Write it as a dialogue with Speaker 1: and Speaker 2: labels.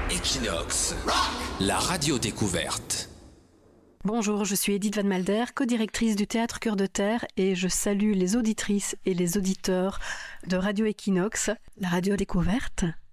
Speaker 1: Equinox, la radio découverte.
Speaker 2: Bonjour, je suis Edith Van Malder, co-directrice du Théâtre Cœur de Terre et je salue les auditrices et les auditeurs de Radio Equinox, la radio découverte.